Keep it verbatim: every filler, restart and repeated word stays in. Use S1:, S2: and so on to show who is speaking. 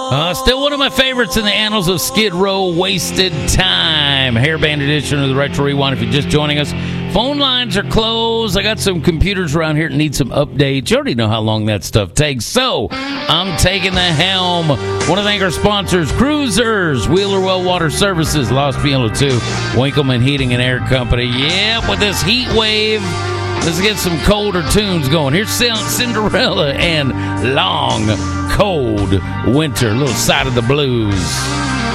S1: Uh, still one of my favorites in the annals of Skid Row, Wasted Time. Hairband edition of the Retro Rewind. If you're just joining us, phone lines are closed. I got some computers around here that need some updates. You already know how long that stuff takes. So I'm taking the helm. Want to thank our sponsors, Cruisers, Wheeler Well Water Services, Los Fielding two, Winkleman Heating and Air Company. Yep, with this heat wave, let's get some colder tunes going. Here's Cinderella and Long Cold Winter, little side of the blues.